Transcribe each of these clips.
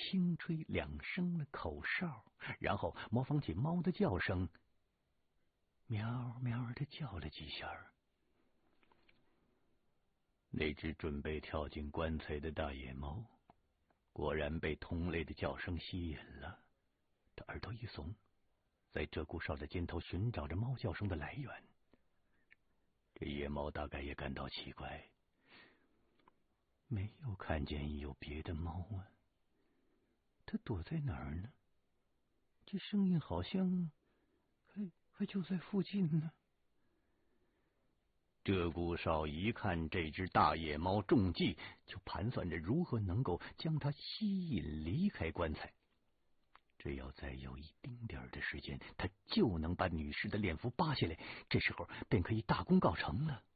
轻吹2声的口哨，然后模仿起猫的叫声，喵喵的叫了几下。那只准备跳进棺材的大野猫果然被同类的叫声吸引了，他耳朵一耸，在鹧鸪哨的肩头寻找着猫叫声的来源。这野猫大概也感到奇怪，没有看见有别的猫啊，它躲在哪儿呢？这声音好像还就在附近呢。鹧鸪哨一看这只大野猫中计，就盘算着如何能够将它吸引离开棺材。只要再有一丁点的时间，他就能把女尸的殓服扒下来，这时候便可以大功告成了。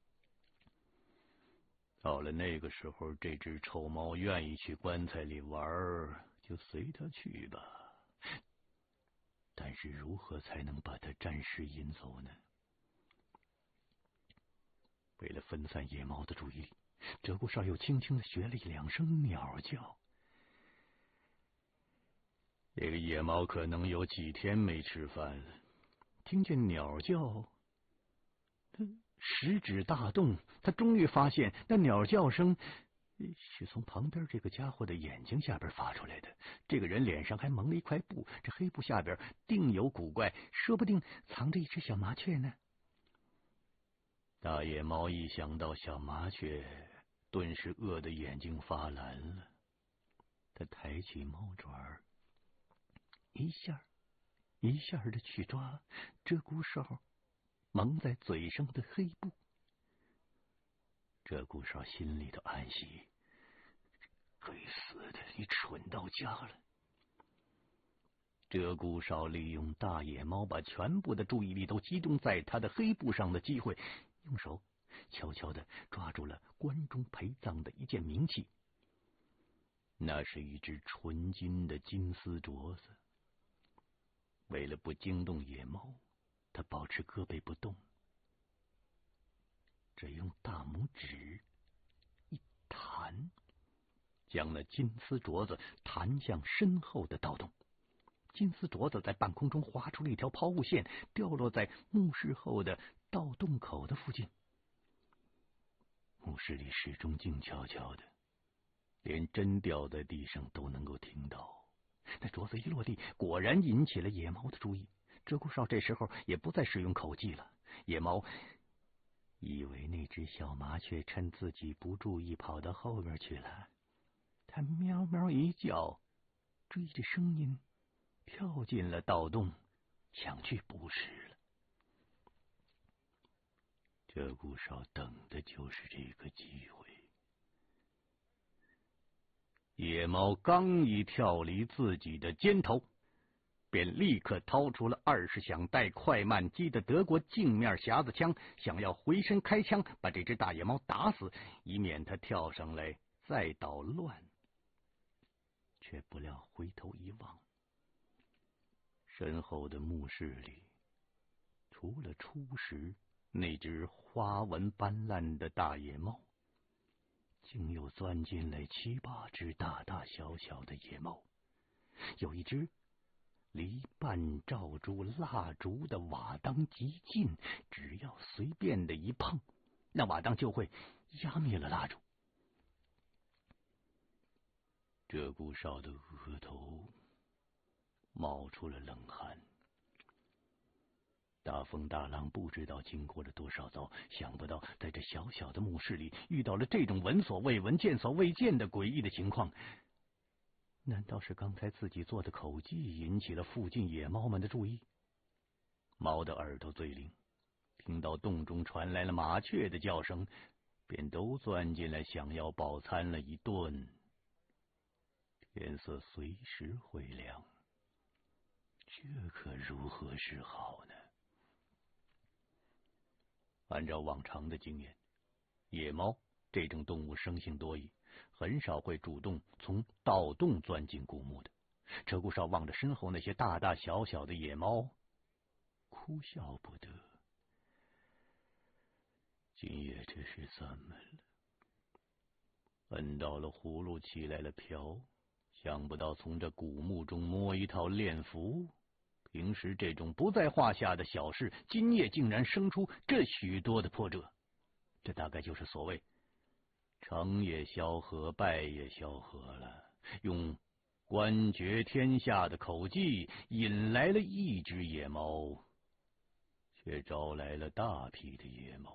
到了那个时候，这只臭猫愿意去棺材里玩，就随它去吧。但是如何才能把它暂时引走呢？为了分散野猫的注意力，鹧鸪哨又轻轻地学了2声鸟叫。这个野猫可能有几天没吃饭了，听见鸟叫，它食指大动，他终于发现那鸟叫声是从旁边这个家伙的眼睛下边发出来的。这个人脸上还蒙了一块布，这黑布下边定有古怪，说不定藏着一只小麻雀呢。大野猫一想到小麻雀，顿时饿得眼睛发蓝了。他抬起猫爪，一下一下的去抓鹧鸪哨蒙在嘴上的黑布。鹧鸪哨心里头暗喜，该死的，你蠢到家了。鹧鸪哨利用大野猫把全部的注意力都集中在他的黑布上的机会，用手悄悄地抓住了棺中陪葬的一件冥器，那是一只纯金的金丝镯子。为了不惊动野猫，他保持胳膊不动，只用大拇指一弹，将那金丝镯子弹向身后的盗洞。金丝镯子在半空中划出了一条抛物线，掉落在墓室后的盗洞口的附近。墓室里始终静悄悄的，连针掉在地上都能够听到。那镯子一落地，果然引起了野猫的注意。鹧鸪哨这时候也不再使用口技了，野猫以为那只小麻雀趁自己不注意跑到后边去了，它喵喵一叫，追着声音跳进了盗洞，想去捕食了。鹧鸪哨等的就是这个机会。野猫刚一跳离自己的肩头，便立刻掏出了20响带快慢机的德国镜面匣子枪，想要回身开枪把这只大野猫打死，以免它跳上来再捣乱。却不料回头一望，身后的墓室里，除了初时那只花纹斑斓的大野猫，竟又钻进来7、8只大大小小的野猫。有一只离半罩住蜡烛的瓦当极近，只要随便的一碰，那瓦当就会压灭了蜡烛。鹧鸪哨的额头冒出了冷汗。大风大浪不知道经过了多少遭，想不到在这小小的墓室里遇到了这种闻所未闻、见所未见的诡异的情况。难道是刚才自己做的口技引起了附近野猫们的注意？猫的耳朵最灵，听到洞中传来了麻雀的叫声，便都钻进来想要饱餐了一顿。天色随时会亮，这可如何是好呢？按照往常的经验，野猫这种动物生性多疑，很少会主动从盗洞钻进古墓的。鹧鸪哨望着身后那些大大小小的野猫，哭笑不得。今夜这是怎么了？摁到了葫芦起来了瓢， 想不到从这古墓中摸一套练符，平时这种不在话下的小事，今夜竟然生出这许多的波折。这大概就是所谓成也萧何，败也萧何了。用官绝天下的口技引来了一只野猫，却招来了大批的野猫。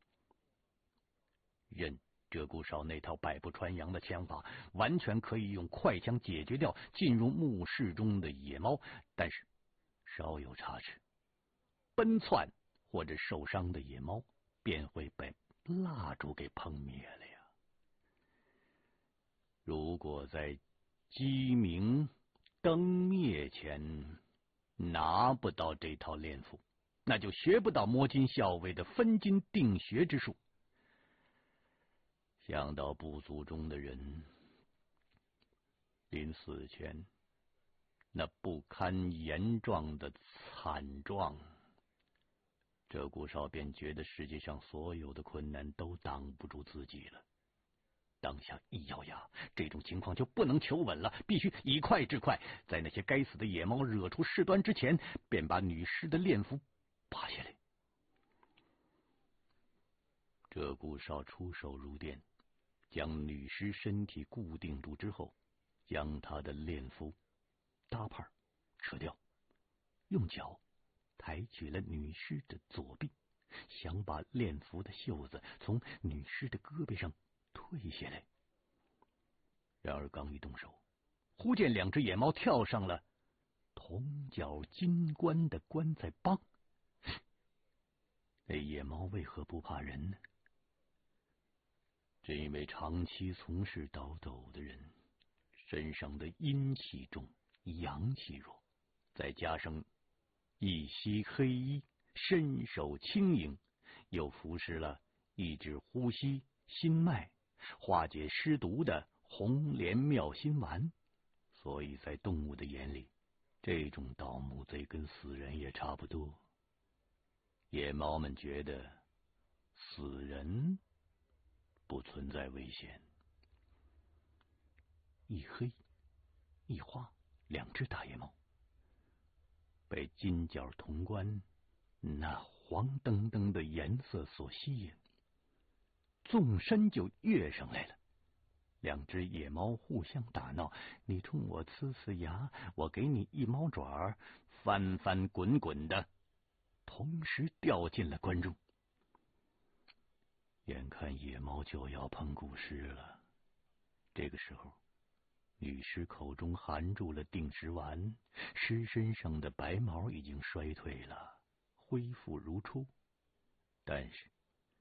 任鹧鸪哨那套百步穿杨的枪法，完全可以用快枪解决掉进入墓室中的野猫，但是稍有差池，奔窜或者受伤的野猫便会被蜡烛给喷灭了呀。如果在鸡鸣灯灭前拿不到这套练符，那就学不到摸金校尉的分金定穴之术。想到部族中的人临死前那不堪言状的惨状，鹧鸪哨便觉得世界上所有的困难都挡不住自己了。当下一咬牙，这种情况就不能求稳了，必须以快制快，在那些该死的野猫惹出事端之前，便把女尸的殓服拔下来。鹧鸪哨出手如电，将女尸身体固定住之后，将她的殓服搭帕扯掉，用脚抬起了女尸的左臂，想把殓服的袖子从女尸的胳膊上退下来。然而刚一动手，忽见两只野猫跳上了铜角金冠的棺材帮。那野猫为何不怕人呢？正因为长期从事倒斗的人身上的阴气重，阳气弱，再加上一袭黑衣，身手轻盈，又服食了抑制呼吸、心脉、化解尸毒的红莲妙心丸，所以在动物的眼里，这种盗墓贼跟死人也差不多。野猫们觉得死人不存在危险。一黑一花两只大野猫被金角铜冠那黄澄澄的颜色所吸引，纵身就跃上来了。两只野猫互相打闹，你冲我呲呲牙，我给你一猫爪，翻翻滚滚的，同时掉进了棺中。眼看野猫就要碰古尸了，这个时候女尸口中含住了定时丸，尸身上的白毛已经衰退了，恢复如初。但是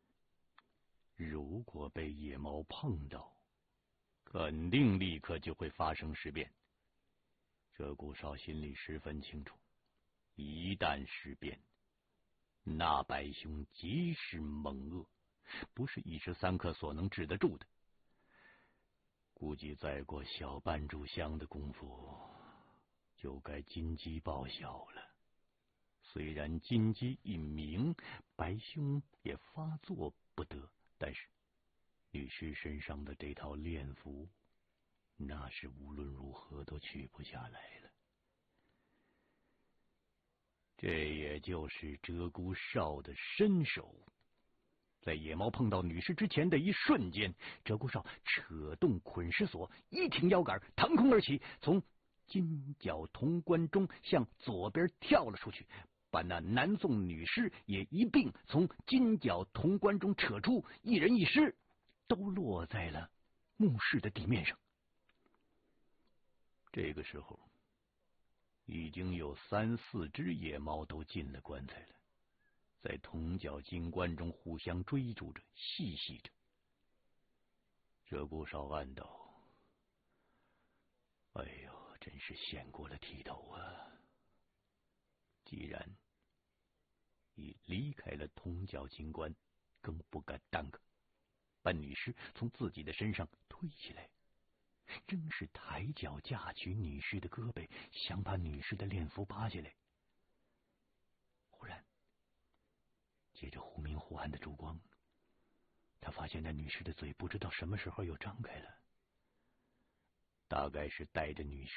如果被野猫碰到，肯定立刻就会发生尸变。鹧鸪哨心里十分清楚，一旦尸变，那白熊极是猛恶，不是一时三刻所能治得住的。估计再过小半炷香的功夫，就该金鸡报晓了。虽然金鸡一鸣，白熊也发作不得，但是女尸身上的这套殓服，那是无论如何都取不下来了。这也就是鹧鸪哨的身手。在野猫碰到女尸之前的一瞬间，鹧鸪哨扯动捆尸索，一挺腰杆，腾空而起，从金角铜棺中向左边跳了出去，把那南宋女尸也一并从金角铜棺中扯出，一人一尸都落在了墓室的地面上。这个时候，已经有3、4只野猫都进了棺材了，在铜角金棺中互相追逐着，嬉戏着。鹧鸪哨暗道：哎呦，真是陷过了剃头啊！既然已离开了铜角金棺，更不敢耽搁，把女尸从自己的身上推起来，仍是抬脚架取女尸的胳膊，想把女尸的殓服扒下来。忽然借着忽明忽暗的烛光，他发现那女尸的嘴不知道什么时候又张开了， 大概是带着女